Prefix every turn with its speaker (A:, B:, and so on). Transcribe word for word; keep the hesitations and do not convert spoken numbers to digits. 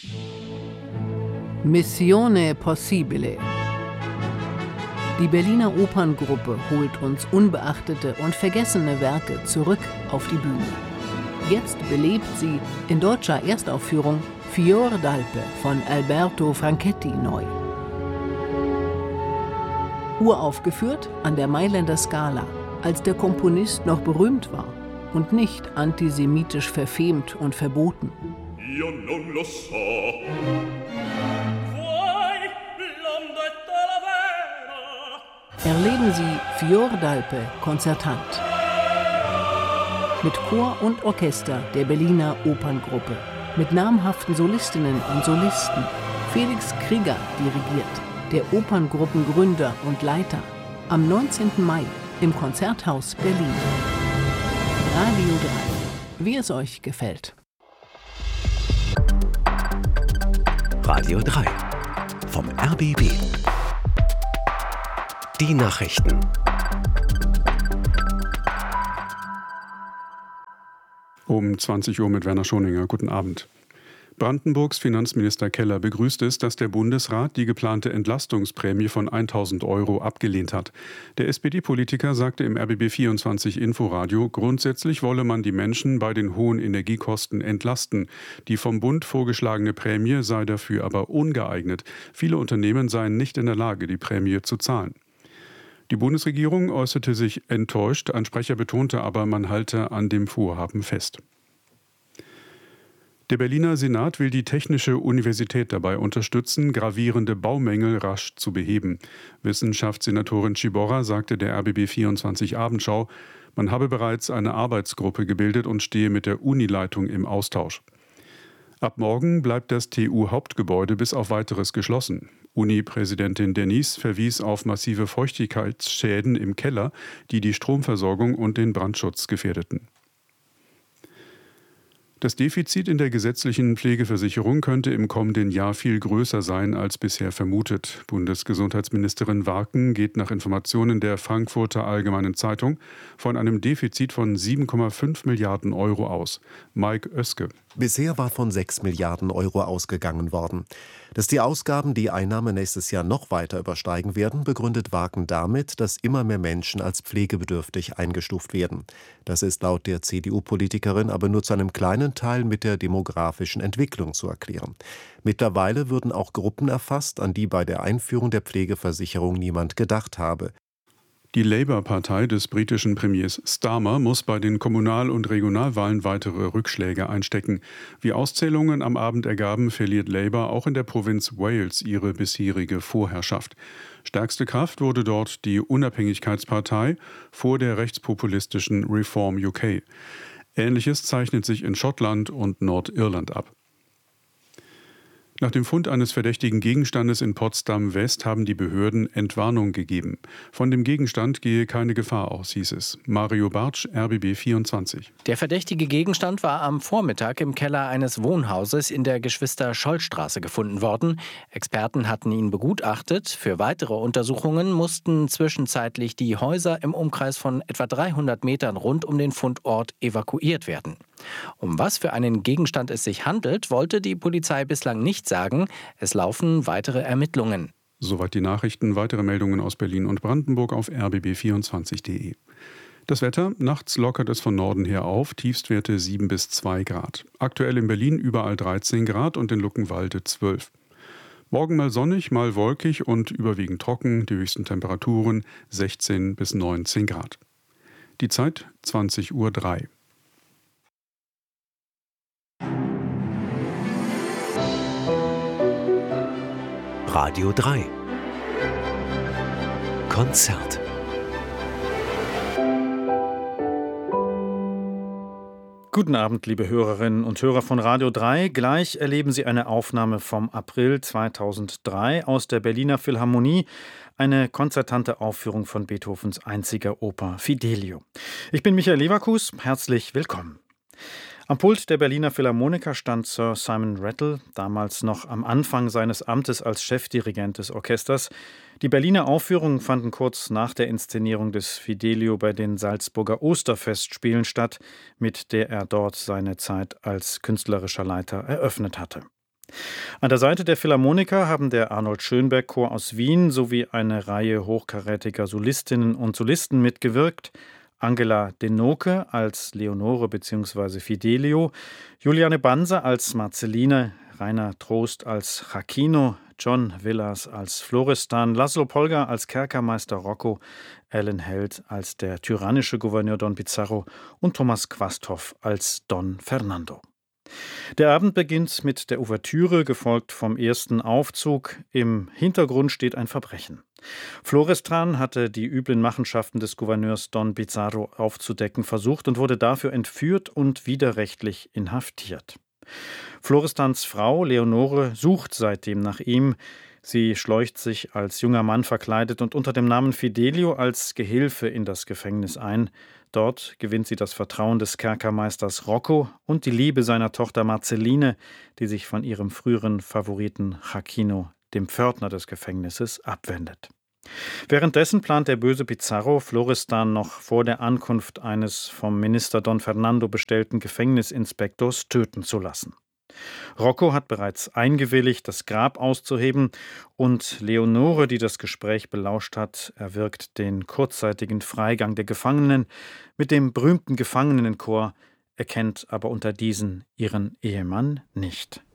A: Missione Possibile. Die Berliner Operngruppe holt uns unbeachtete und vergessene Werke zurück auf die Bühne. Jetzt belebt sie in deutscher Erstaufführung Fior d'Alpe von Alberto Franchetti neu. Uraufgeführt an der Mailänder Scala, als der Komponist noch berühmt war und nicht antisemitisch verfemt und verboten.
B: Io non lo so.
A: Erleben Sie Fior d'Alpe konzertant. Mit Chor und Orchester der Berliner Operngruppe. Mit namhaften Solistinnen und Solisten. Felix Krieger dirigiert, der Operngruppengründer und Leiter. Am neunzehnten Mai im Konzerthaus Berlin. Radio drei. Wie es euch gefällt.
C: Radio drei. Vom R B B. Die Nachrichten.
D: Um zwanzig Uhr mit Werner Schoninger. Guten Abend. Brandenburgs Finanzminister Keller begrüßt es, dass der Bundesrat die geplante Entlastungsprämie von tausend Euro abgelehnt hat. Der S P D-Politiker sagte im R B B vierundzwanzig Inforadio, grundsätzlich wolle man die Menschen bei den hohen Energiekosten entlasten. Die vom Bund vorgeschlagene Prämie sei dafür aber ungeeignet. Viele Unternehmen seien nicht in der Lage, die Prämie zu zahlen. Die Bundesregierung äußerte sich enttäuscht, ein Sprecher betonte aber, man halte an dem Vorhaben fest. Der Berliner Senat will die Technische Universität dabei unterstützen, gravierende Baumängel rasch zu beheben. Wissenschaftssenatorin Ciborra sagte der R B B vierundzwanzig Abendschau, man habe bereits eine Arbeitsgruppe gebildet und stehe mit der Unileitung im Austausch. Ab morgen bleibt das T U-Hauptgebäude bis auf Weiteres geschlossen. Uni-Präsidentin Denise verwies auf massive Feuchtigkeitsschäden im Keller, die die Stromversorgung und den Brandschutz gefährdeten. Das Defizit in der gesetzlichen Pflegeversicherung könnte im kommenden Jahr viel größer sein als bisher vermutet. Bundesgesundheitsministerin Warken geht nach Informationen der Frankfurter Allgemeinen Zeitung von einem Defizit von sieben Komma fünf Milliarden Euro aus. Mike Oeske.
E: Bisher war von sechs Milliarden Euro ausgegangen worden. Dass die Ausgaben die Einnahmen nächstes Jahr noch weiter übersteigen werden, begründet Warken damit, dass immer mehr Menschen als pflegebedürftig eingestuft werden. Das ist laut der C D U-Politikerin aber nur zu einem kleinen Teil mit der demografischen Entwicklung zu erklären. Mittlerweile würden auch Gruppen erfasst, an die bei der Einführung der Pflegeversicherung niemand gedacht habe.
D: Die Labour-Partei des britischen Premiers Starmer muss bei den Kommunal- und Regionalwahlen weitere Rückschläge einstecken. Wie Auszählungen am Abend ergaben, verliert Labour auch in der Provinz Wales ihre bisherige Vorherrschaft. Stärkste Kraft wurde dort die Unabhängigkeitspartei vor der rechtspopulistischen Reform U K. Ähnliches zeichnet sich in Schottland und Nordirland ab. Nach dem Fund eines verdächtigen Gegenstandes in Potsdam-West haben die Behörden Entwarnung gegeben. Von dem Gegenstand gehe keine Gefahr aus, hieß es. Mario Bartsch, R B B vierundzwanzig.
F: Der verdächtige Gegenstand war am Vormittag im Keller eines Wohnhauses in der Geschwister-Scholl-Straße gefunden worden. Experten hatten ihn begutachtet. Für weitere Untersuchungen mussten zwischenzeitlich die Häuser im Umkreis von etwa dreihundert Metern rund um den Fundort evakuiert werden. Um was für einen Gegenstand es sich handelt, wollte die Polizei bislang nicht sagen. Es laufen weitere Ermittlungen.
D: Soweit die Nachrichten. Weitere Meldungen aus Berlin und Brandenburg auf r b b vierundzwanzig punkt de. Das Wetter, nachts lockert es von Norden her auf, Tiefstwerte sieben bis zwei Grad. Aktuell in Berlin überall dreizehn Grad und in Luckenwalde zwölf. Morgen mal sonnig, mal wolkig und überwiegend trocken, die höchsten Temperaturen sechzehn bis neunzehn Grad. Die Zeit zwanzig Uhr drei.
C: Radio drei. Konzert.
G: Guten Abend, liebe Hörerinnen und Hörer von Radio drei. Gleich erleben Sie eine Aufnahme vom April zweitausenddrei aus der Berliner Philharmonie, eine konzertante Aufführung von Beethovens einziger Oper Fidelio. Ich bin Michael Leverkus, herzlich willkommen. Am Pult der Berliner Philharmoniker stand Sir Simon Rattle, damals noch am Anfang seines Amtes als Chefdirigent des Orchesters. Die Berliner Aufführungen fanden kurz nach der Inszenierung des Fidelio bei den Salzburger Osterfestspielen statt, mit der er dort seine Zeit als künstlerischer Leiter eröffnet hatte. An der Seite der Philharmoniker haben der Arnold Schönberg Chor aus Wien sowie eine Reihe hochkarätiger Solistinnen und Solisten mitgewirkt. Angela Denoke als Leonore bzw. Fidelio, Juliane Banzer als Marceline, Rainer Trost als Jacquino, John Villas als Florestan, Laszlo Polgar als Kerkermeister Rocco, Alan Held als der tyrannische Gouverneur Don Pizarro und Thomas Quasthoff als Don Fernando. Der Abend beginnt mit der Ouvertüre, gefolgt vom ersten Aufzug. Im Hintergrund steht ein Verbrechen. Florestan hatte die üblen Machenschaften des Gouverneurs Don Pizarro aufzudecken versucht und wurde dafür entführt und widerrechtlich inhaftiert. Florestans Frau Leonore sucht seitdem nach ihm. Sie schleicht sich als junger Mann verkleidet und unter dem Namen Fidelio als Gehilfe in das Gefängnis ein. Dort gewinnt sie das Vertrauen des Kerkermeisters Rocco und die Liebe seiner Tochter Marceline, die sich von ihrem früheren Favoriten Jacquino, dem Pförtner des Gefängnisses, abwendet. Währenddessen plant der böse Pizarro, Florestan noch vor der Ankunft eines vom Minister Don Fernando bestellten Gefängnisinspektors töten zu lassen. Rocco hat bereits eingewilligt, das Grab auszuheben, und Leonore, die das Gespräch belauscht hat, erwirkt den kurzzeitigen Freigang der Gefangenen mit dem berühmten Gefangenenchor, erkennt aber unter diesen ihren Ehemann nicht.